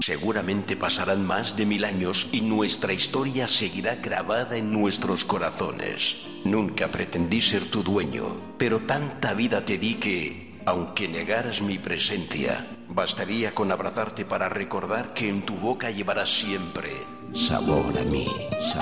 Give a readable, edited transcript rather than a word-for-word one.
Seguramente pasarán más de 1000 años y nuestra historia seguirá grabada en nuestros corazones. Nunca pretendí ser tu dueño, pero tanta vida te di que, aunque negaras mi presencia, bastaría con abrazarte para recordar que en tu boca llevarás siempre sabor a mí.